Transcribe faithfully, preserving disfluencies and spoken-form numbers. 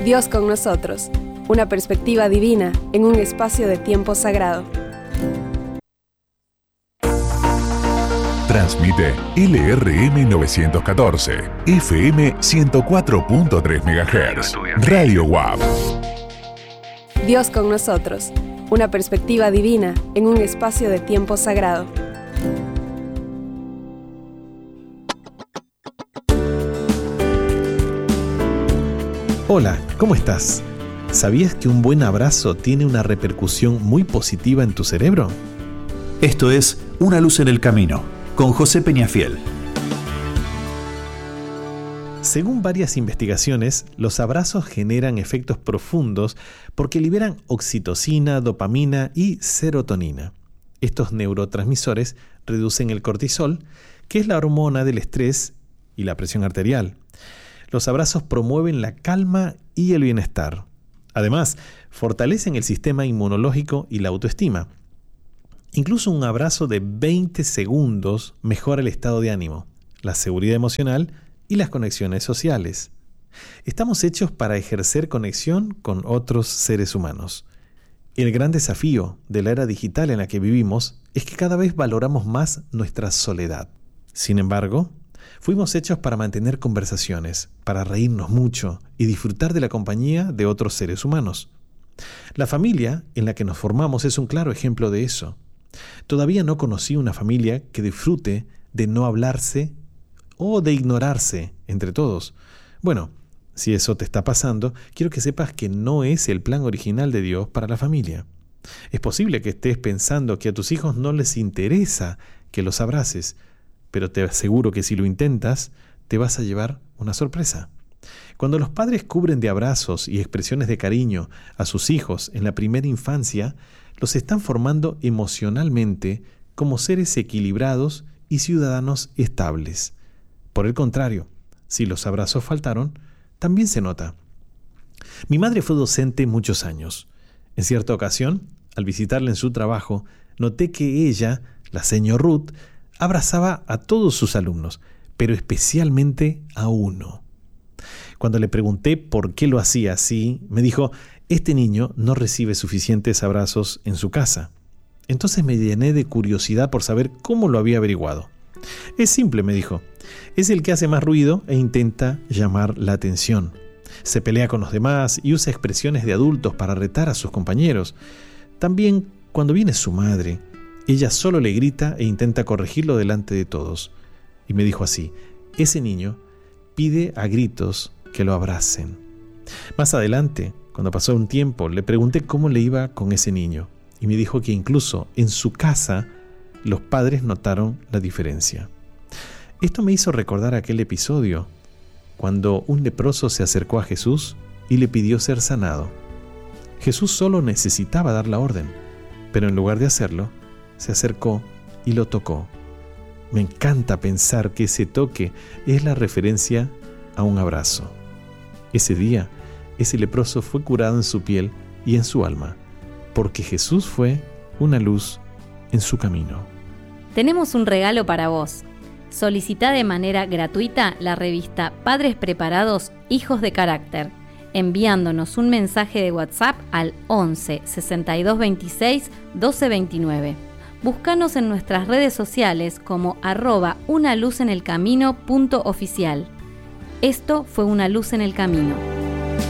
Dios con nosotros, una perspectiva divina en un espacio de tiempo sagrado. Transmite L R M novecientos catorce, F M ciento cuatro punto tres megahertz, Radio W A P. Dios con nosotros, una perspectiva divina en un espacio de tiempo sagrado. Hola, ¿cómo estás? ¿Sabías que un buen abrazo tiene una repercusión muy positiva en tu cerebro? Esto es Una luz en el camino, con José Peñafiel. Según varias investigaciones, los abrazos generan efectos profundos porque liberan oxitocina, dopamina y serotonina. Estos neurotransmisores reducen el cortisol, que es la hormona del estrés y la presión arterial. Los abrazos promueven la calma y el bienestar. Además, fortalecen el sistema inmunológico y la autoestima. Incluso un abrazo de veinte segundos mejora el estado de ánimo, la seguridad emocional y las conexiones sociales. Estamos hechos para ejercer conexión con otros seres humanos. El gran desafío de la era digital en la que vivimos es que cada vez valoramos más nuestra soledad. Sin embargo, fuimos hechos para mantener conversaciones, para reírnos mucho y disfrutar de la compañía de otros seres humanos. La familia en la que nos formamos es un claro ejemplo de eso. Todavía no conocí una familia que disfrute de no hablarse o de ignorarse entre todos. Bueno, si eso te está pasando, quiero que sepas que no es el plan original de Dios para la familia. Es posible que estés pensando que a tus hijos no les interesa que los abraces, pero te aseguro que si lo intentas, te vas a llevar una sorpresa. Cuando los padres cubren de abrazos y expresiones de cariño a sus hijos en la primera infancia, los están formando emocionalmente como seres equilibrados y ciudadanos estables. Por el contrario, si los abrazos faltaron, también se nota. Mi madre fue docente muchos años. En cierta ocasión, al visitarla en su trabajo, noté que ella, la señora Ruth, abrazaba a todos sus alumnos, pero especialmente a uno. Cuando le pregunté por qué lo hacía así, me dijo, este niño no recibe suficientes abrazos en su casa. Entonces me llené de curiosidad por saber cómo lo había averiguado. Es simple, me dijo. Es el que hace más ruido e intenta llamar la atención. Se pelea con los demás y usa expresiones de adultos para retar a sus compañeros. También, cuando viene su madre, ella solo le grita e intenta corregirlo delante de todos. Y me dijo así, ese niño pide a gritos que lo abracen. Más adelante, cuando pasó un tiempo, le pregunté cómo le iba con ese niño. Y me dijo que incluso en su casa los padres notaron la diferencia. Esto me hizo recordar aquel episodio cuando un leproso se acercó a Jesús y le pidió ser sanado. Jesús solo necesitaba dar la orden, pero en lugar de hacerlo, se acercó y lo tocó. Me encanta pensar que ese toque es la referencia a un abrazo. Ese día, ese leproso fue curado en su piel y en su alma, porque Jesús fue una luz en su camino. Tenemos un regalo para vos. Solicita de manera gratuita la revista Padres Preparados, Hijos de Carácter, enviándonos un mensaje de WhatsApp al once sesenta y dos veintiséis doce veintinueve. Búscanos en nuestras redes sociales como arroba una luz en el camino punto oficial. Esto fue Una Luz en el Camino.